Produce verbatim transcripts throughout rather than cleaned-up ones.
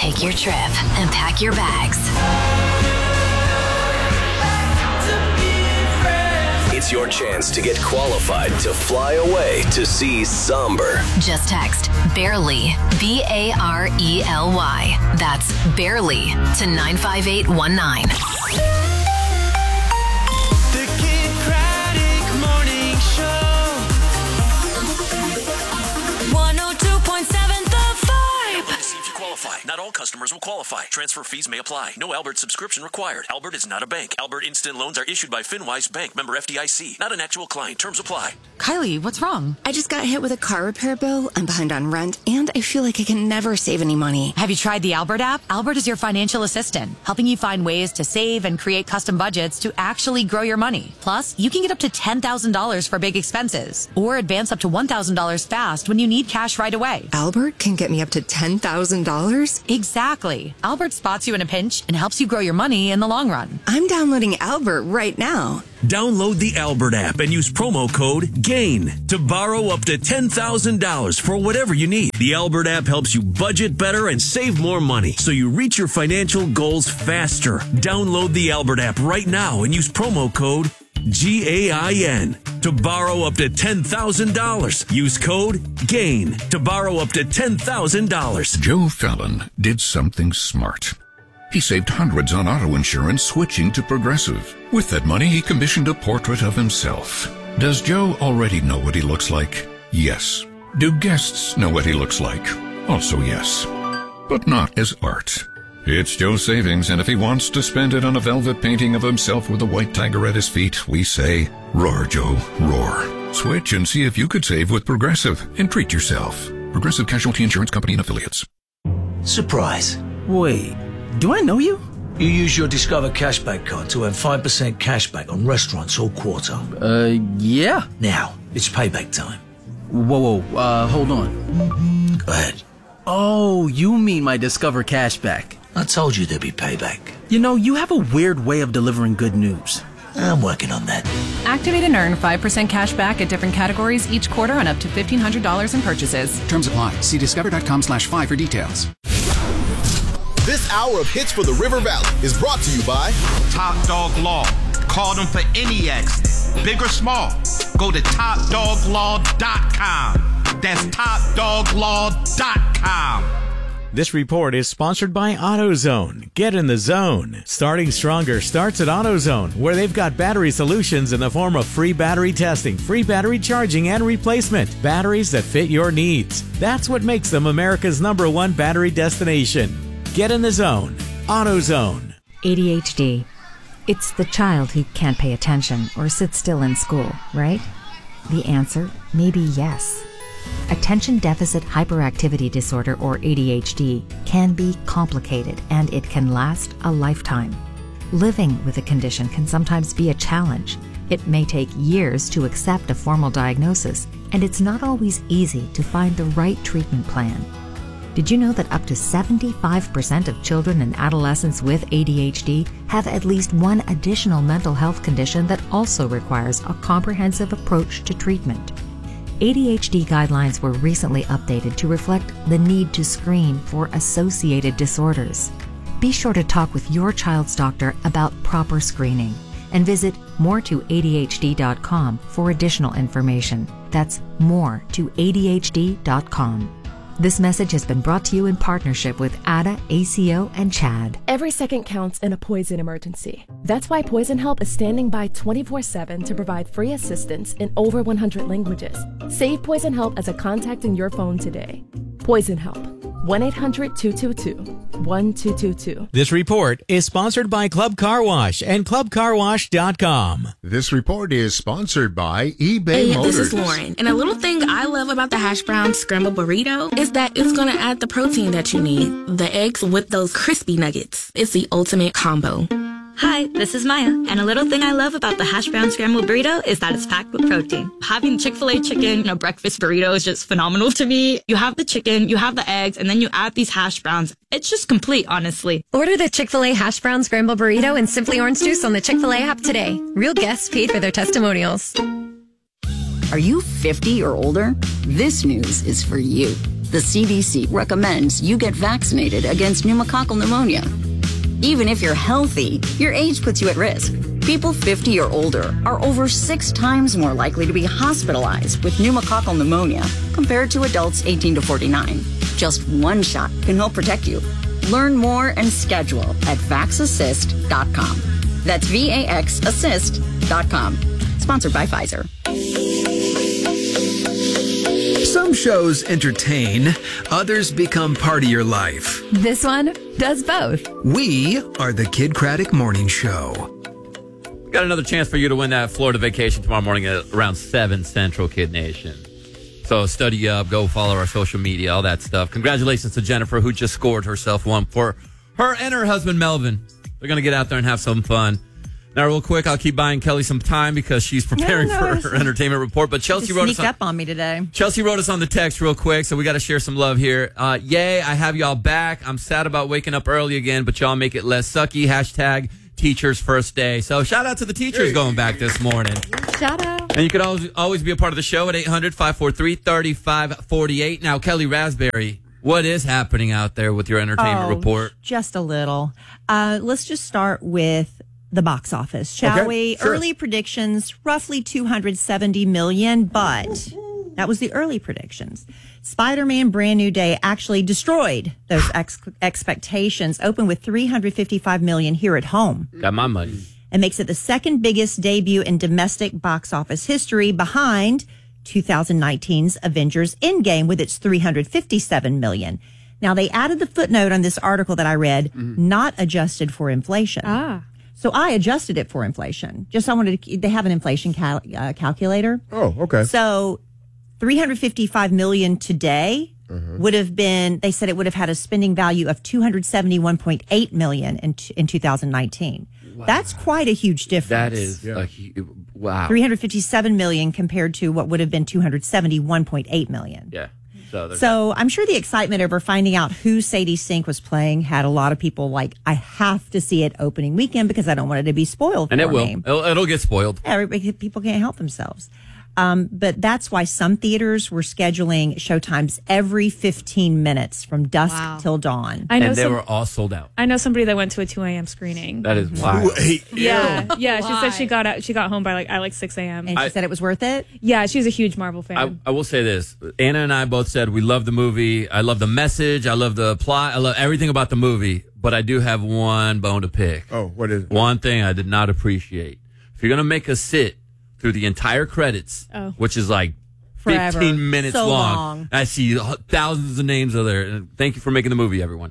Take your trip and pack your bags. It's your chance to get qualified to fly away to see Somber. Just text BARELY, B A R E L Y. That's BARELY to nine five eight one nine. The Kid Craddock Morning Show. one oh two point seven The Vibe. See if you qualify. Not all customers will qualify. Transfer fees may apply. No Albert subscription required. Albert is not a bank. Albert Instant Loans are issued by FinWise Bank, member F D I C. Not an actual client. Terms apply. Kylie, what's wrong? I just got hit with a car repair bill. I'm behind on rent, and I feel like I can never save any money. Have you tried the Albert app? Albert is your financial assistant, helping you find ways to save and create custom budgets to actually grow your money. Plus, you can get up to ten thousand dollars for big expenses, or advance up to one thousand dollars fast when you need cash right away. Albert can get me up to ten thousand dollars? Exactly. Albert spots you in a pinch and helps you grow your money in the long run. I'm downloading Albert right now. Download the Albert app and use promo code GAIN to borrow up to ten thousand dollars for whatever you need. The Albert app helps you budget better and save more money so you reach your financial goals faster. Download the Albert app right now and use promo code G A I N to borrow up to ten thousand dollars. Use code GAIN to borrow up to ten thousand dollars. Joe Fallon did something smart. He saved hundreds on auto insurance switching to Progressive. With that money, he commissioned a portrait of himself. Does Joe already know what he looks like? Yes. Do guests know what he looks like? Also yes. But not as art. It's Joe's savings, and if he wants to spend it on a velvet painting of himself with a white tiger at his feet, we say, roar, Joe, roar. Switch and see if you could save with Progressive and treat yourself. Progressive Casualty Insurance Company and Affiliates. Surprise. Wait, do I know you? You use your Discover Cashback card to earn five percent cashback on restaurants all quarter. Uh, yeah. Now, it's payback time. Whoa, whoa, uh, hold on. Go ahead. Oh, you mean my Discover Cashback. I told you there'd be payback. You know, you have a weird way of delivering good news. I'm working on that. Activate and earn five percent cash back at different categories each quarter on up to fifteen hundred dollars in purchases. Terms apply. See discover.com slash five for details. This hour of Hits for the River Valley is brought to you by Top Dog Law. Call them for any accident, big or small. Go to top dog law dot com. That's top dog law dot com. This report is sponsored by AutoZone. Get in the zone. Starting Stronger starts at AutoZone, where they've got battery solutions in the form of free battery testing, free battery charging, and replacement. Batteries that fit your needs. That's what makes them America's number one battery destination. Get in the zone. AutoZone. A D H D. It's the child who can't pay attention or sit still in school, right? The answer may be yes. Attention Deficit Hyperactivity Disorder, or A D H D, can be complicated and it can last a lifetime. Living with a condition can sometimes be a challenge. It may take years to accept a formal diagnosis, and it's not always easy to find the right treatment plan. Did you know that up to seventy-five percent of children and adolescents with A D H D have at least one additional mental health condition that also requires a comprehensive approach to treatment? A D H D guidelines were recently updated to reflect the need to screen for associated disorders. Be sure to talk with your child's doctor about proper screening and visit more to A D H D dot com for additional information. That's more to A D H D dot com. This message has been brought to you in partnership with A D A, A C O, and CHAD. Every second counts in a poison emergency. That's why Poison Help is standing by twenty-four seven to provide free assistance in over one hundred languages. Save Poison Help as a contact in your phone today. Poison Help. one eight hundred two two two one two two two. This report is sponsored by Club Car Wash and club car wash dot com. This report is sponsored by eBay Hey, Motors. this is Lauren. And a little thing I love about the hash brown scrambled burrito is that it's going to add the protein that you need. The eggs with those crispy nuggets. It's the ultimate combo. Hi, this is Maya, and a little thing I love about the hash brown scrambled burrito is that it's packed with protein. Having Chick-fil-A chicken in a breakfast burrito is just phenomenal to me. You have the chicken, you have the eggs, and then you add these hash browns. It's just complete, honestly. Order the Chick-fil-A hash brown scrambled burrito and Simply Orange Juice on the Chick-fil-A app today. Real guests paid for their testimonials. Are you fifty or older? This news is for you. The C D C recommends you get vaccinated against pneumococcal pneumonia. Even if you're healthy, your age puts you at risk. People fifty or older are over six times more likely to be hospitalized with pneumococcal pneumonia compared to adults eighteen to forty-nine. Just one shot can help protect you. Learn more and schedule at vax assist dot com. That's V A X assist dot com. Sponsored by Pfizer. Some shows entertain, others become part of your life. This one does both. We are the Kid Craddock Morning Show. Got another chance for you to win that Florida vacation tomorrow morning at around seven Central, Kid Nation. So study up, go follow our social media, all that stuff. Congratulations to Jennifer, who just scored herself one for her and her husband, Melvin. They're going to get out there and have some fun. Now, real quick, I'll keep buying Kelly some time because she's preparing No, no, for her entertainment report. But Chelsea wrote us sneak on, up on me today. Chelsea wrote us on the text real quick, so we got to share some love here. Uh, yay, I have y'all back. I'm sad about waking up early again, but y'all make it less sucky. Hashtag teacher's first day. So shout out to the teachers going back this morning. Shout out. And you can always, always be a part of the show at eight hundred, five four three, three five four eight. Now, Kelly Raspberry, what is happening out there with your entertainment Oh, report? Just a little. Uh, let's just start with the box office, shall Okay, we? sure. Early predictions, roughly two hundred seventy million, but that was the early predictions. Spider-Man Brand New Day actually destroyed those ex- expectations, opened with three hundred fifty-five million here at home. Got my money. And makes it the second biggest debut in domestic box office history behind twenty nineteen's Avengers Endgame with its three hundred fifty-seven million. Now, they added the footnote on this article that I read, not adjusted for inflation. Ah. So I adjusted it for inflation. Just I wanted to, they have an inflation cal- uh, calculator. Oh, okay. So three hundred fifty-five million today Uh-huh. would have been, they said it would have had a spending value of two hundred seventy-one point eight million in, t- in two thousand nineteen. That's quite a huge difference. That is a hu- wow. three hundred fifty-seven million compared to what would have been two hundred seventy-one point eight million. Yeah. So, there's- So I'm sure the excitement over finding out who Sadie Sink was playing had a lot of people like, I have to see it opening weekend because I don't want it to be spoiled and for it will. me. It'll, it'll get spoiled. Everybody, people can't help themselves. Um, but that's why some theaters were scheduling showtimes every fifteen minutes from dusk Wow. till dawn. I know and they some- were all sold out. I know somebody that went to a two a.m. screening. That is wild. Yeah, yeah. She Why? said she got out. She got home by like at like six a.m. And she I- said it was worth it? Yeah, she's a huge Marvel fan. I, I will say this. Anna and I both said we love the movie. I love the message. I love the plot. I love everything about the movie. But I do have one bone to pick. Oh, what is it? One thing I did not appreciate. If you're going to make us sit through the entire credits, Oh. which is like Forever. fifteen minutes So long. long. I see thousands of names of there. And thank you for making the movie, everyone.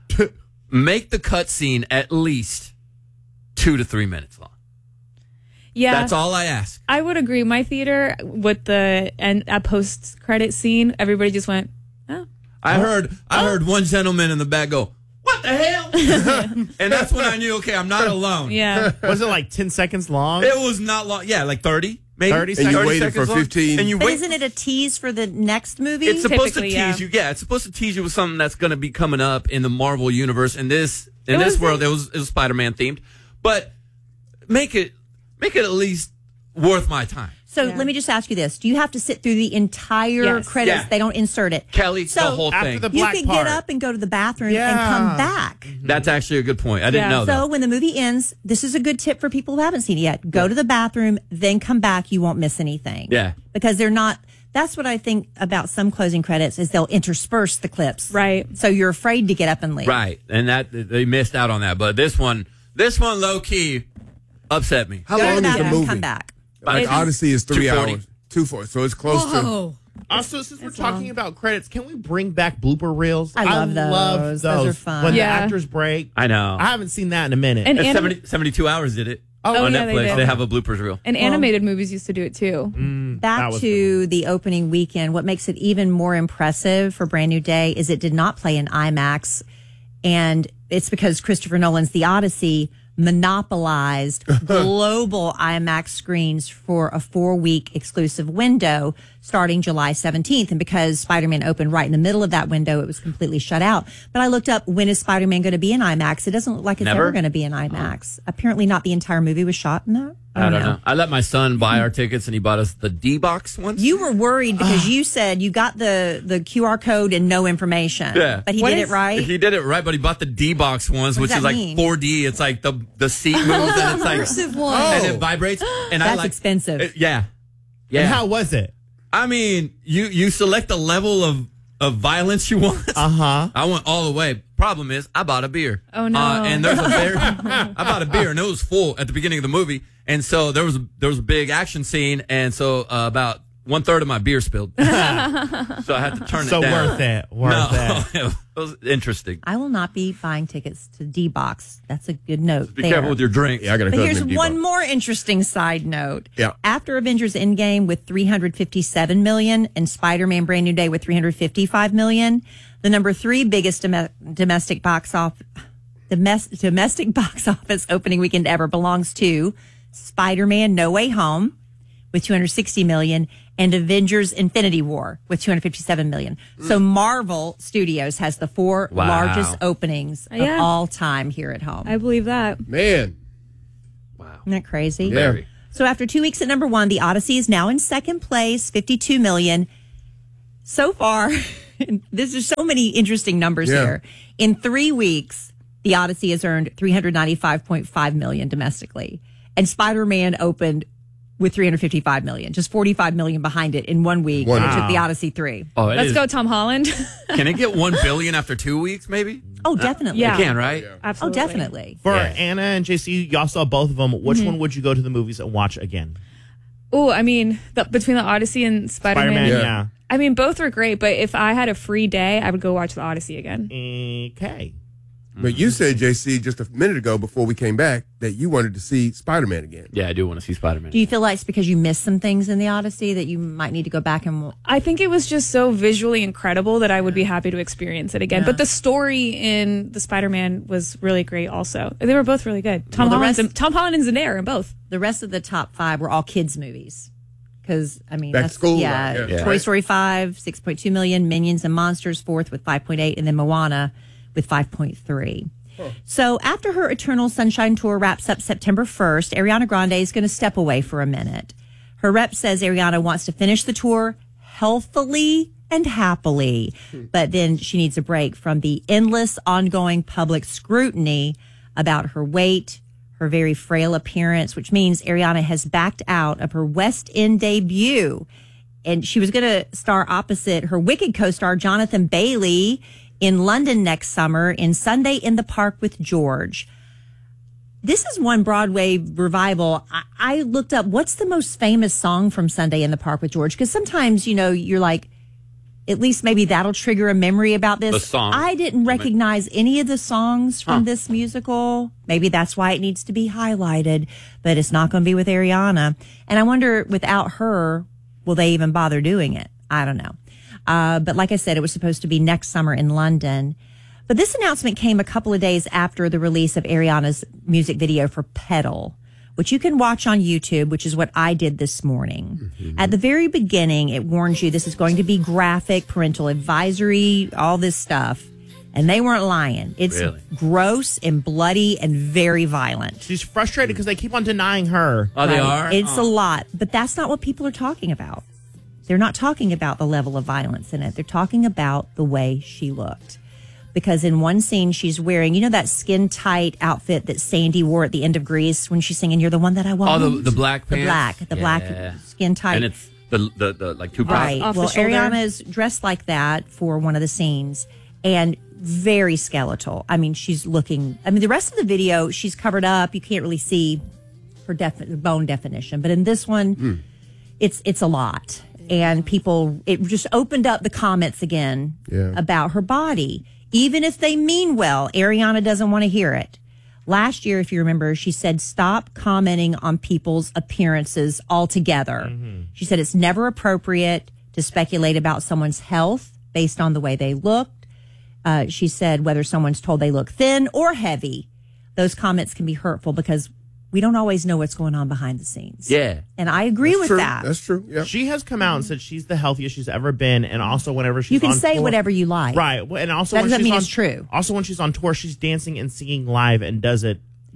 Make the cutscene at least two to three minutes long. yeah, That's all I ask. I would agree. My theater with the and a post credit scene, everybody just went, oh. I heard I heard one gentleman in the back go, "What the hell?" And that's when I knew, okay, I'm not alone. Yeah. Was it like ten seconds long? It was not long. Yeah, like thirty, maybe. thirty And seconds. you waited for seconds long. fifteen. And you But wait. isn't it a tease for the next movie? It's supposed to Typically, tease yeah. you. Yeah, it's supposed to tease you with something that's going to be coming up in the Marvel universe. In this in It this was world, like- it was it was Spider-Man themed, but make it make it at least worth my time. So let me just ask you this. Do you have to sit through the entire Yes. credits? Yeah. They don't insert it. Kelly, So the whole After thing. the You black can part. get up and go to the bathroom Yeah. and come back. That's actually a good point. I didn't Yeah. know So that. when the movie ends, this is a good tip for people who haven't seen it yet. Go to the bathroom, then come back. You won't miss anything. Yeah. Because they're not, that's what I think about some closing credits is they'll intersperse the clips. Right. So you're afraid to get up and leave. Right, and that they missed out on that. But this one, this one, low key, upset me. How Go to long the is the bathroom, movie? come back. Like It's- Odyssey is three two forty. hours. Two forty. So it's close to. Also, since we're talking about credits, can we bring back blooper reels? I love those. love Those those. are fun. When Yeah. the actors break. I know. I haven't seen that in a minute. And It's anim- seventy, seventy-two hours did it Oh, on yeah, they Netflix. did. They have a bloopers reel. And animated movies used to do it too. that Back was to the opening weekend, what makes it even more impressive for Brand New Day is it did not play in IMAX. And it's because Christopher Nolan's The Odyssey monopolized global IMAX screens for a four-week exclusive window starting July seventeenth. And because Spider-Man opened right in the middle of that window, it was completely shut out. But I looked up, when is Spider-Man going to be in IMAX? It doesn't look like it's Never? ever going to be in IMAX. Apparently not the entire movie was shot in that. I don't know. I let my son buy our tickets, and he bought us the D-Box ones. You were worried because you said you got the, the Q R code and no information. Yeah. But he What did is- it right? He did it right, but he bought the D-Box ones, What which does is that like mean? four D. It's like the the seat moves, and it's like Immersive one. and Oh. it vibrates. And I That's like expensive. it- yeah, yeah. And how was it? I mean, you you select the level of of violence you want. Uh huh. I went all the way. Problem is, I bought a beer. Oh, no. Uh, and there's a very, I bought a beer, and it was full at the beginning of the movie. And so there was a, there was a big action scene, and so uh, about one third of my beer spilled. So I had to turn So it down. worth it. Worth no, it. it was interesting. I will not be buying tickets to D-Box. That's a good note. Be there. careful with your drinks. Yeah, I gotta But go here's to the one D-Box. more interesting side note. Yeah. After Avengers Endgame with three hundred fifty-seven million and Spider-Man Brand New Day with three hundred fifty-five million, the number three biggest dom- domestic box off domestic, domestic box office opening weekend ever belongs to Spider-Man No Way Home with two hundred sixty million and Avengers Infinity War with two hundred fifty-seven million. So Marvel Studios has the four Wow. largest openings of Yeah. all time here at home. I believe that. Man. Isn't that crazy? Yeah. Very. So after two weeks at number one, The Odyssey is now in second place, fifty-two million. So far, this is so many interesting numbers Yeah. here. In three weeks, The Odyssey has earned three hundred ninety-five point five million domestically. And Spider-Man opened with three hundred fifty-five million, just forty-five million behind it in one week. Wow. And it took The Odyssey three. Oh, it Let's is- go, Tom Holland. Can it get one billion after two weeks? Maybe. Oh, definitely. It can, right? Absolutely. Oh, definitely. For Yeah. Anna and J C, y'all saw both of them. Which Mhm. one would you go to the movies and watch again? Oh, I mean, the, between the Odyssey and Spider-Man. Spider-Man, yeah. I mean, both were great, but if I had a free day, I would go watch the Odyssey again. Okay. But you said, J C, just a minute ago before we came back, that you wanted to see Spider-Man again. Yeah, I do want to see Spider-Man. Do you feel like it's because you missed some things in The Odyssey that you might need to go back and... I think it was just so visually incredible that I would be happy to experience it again. Yeah. But the story in the Spider-Man was really great also. They were both really good. Tom, Well, the Holland, rest- Tom Holland and Zendaya in both. The rest of the top five were all kids' movies. Because, I mean, Back to that's, school, yeah, right, yeah. Toy Right. Story five, six point two million, Minions and Monsters, fourth with five point eight, and then Moana with five point three. So after her Eternal Sunshine Tour wraps up September first, Ariana Grande is going to step away for a minute. Her rep says Ariana wants to finish the tour healthily and happily, but then she needs a break from the endless ongoing public scrutiny about her weight, her very frail appearance, which means Ariana has backed out of her West End debut. And she was going to star opposite her Wicked co-star Jonathan Bailey in London next summer in Sunday in the Park with George. This is one Broadway revival. I, I looked up what's the most famous song from Sunday in the Park with George, because sometimes, you know, you're like, at least maybe that'll trigger a memory about this. The song. I didn't recognize any of the songs from Huh. this musical. Maybe that's why it needs to be highlighted, but it's not going to be with Ariana. And I wonder, without her, will they even bother doing it? I don't know. Uh, but like I said, it was supposed to be next summer in London. But this announcement came a couple of days after the release of Ariana's music video for Pedal, which you can watch on YouTube, which is what I did this morning. Mm-hmm. At the very beginning, it warns you this is going to be graphic, parental advisory, all this stuff. And they weren't lying. It's Really? gross and bloody and very violent. She's frustrated because they keep on denying her. Oh, they are? It's Oh. a lot, but that's not what people are talking about. They're not talking about the level of violence in it. They're talking about the way she looked. Because in one scene, she's wearing, you know, that skin tight outfit that Sandy wore at the end of Grease when she's singing, "You're the one that I want." Oh, the, the black The pants? black, the black Yeah. skin tight. And it's the, the, the like two Right. Off the well, shoulder. Ariana is dressed like that for one of the scenes and very skeletal. I mean, she's looking, I mean, the rest of the video, she's covered up. You can't really see her defi- bone definition. But in this one, it's it's a lot. And people, it just opened up the comments again Yeah. about her body. Even if they mean well, Ariana doesn't want to hear it. Last year, if you remember, she said, stop commenting on people's appearances altogether. She said it's never appropriate to speculate about someone's health based on the way they looked. Uh, she said whether someone's told they look thin or heavy, those comments can be hurtful because we don't always know what's going on behind the scenes. Yeah. And I agree That's with true. that. That's true. Yeah. She has come out and said she's the healthiest she's ever been, and also whenever she's You can on say tour- whatever you like. right? Well, and also That when doesn't she's mean on, it's true. Also, when she's on tour, she's dancing and singing live and does it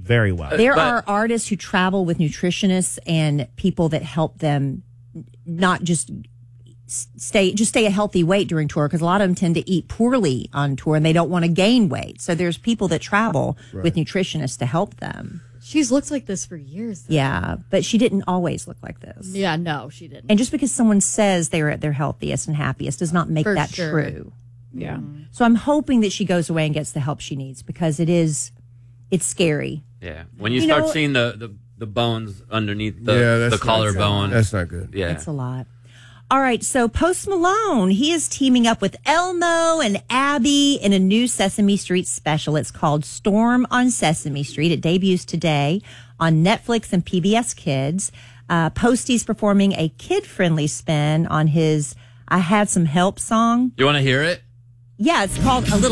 very well. There are artists who travel with nutritionists and people that help them not just stay just stay a healthy weight during tour, because a lot of them tend to eat poorly on tour and they don't want to gain weight. So there's people that travel Right. with nutritionists to help them. She's looked like this for years. Though. Yeah, but she didn't always look like this. Yeah, no, she didn't. And just because someone says they're at their healthiest and happiest does not make For that sure. true. Yeah. So I'm hoping that she goes away and gets the help she needs, because it is, it's scary. Yeah. When you, You start know- seeing the, the, the bones underneath the, Yeah, that's the not- collarbone. that's not good. Yeah. That's a lot. All right, so Post Malone, he is teaming up with Elmo and Abby in a new Sesame Street special. It's called Storm on Sesame Street. It debuts today on Netflix and P B S Kids. Uh, Posty's performing a kid-friendly spin on his I Had Some Help song. You want to hear it? Yeah, it's called A Little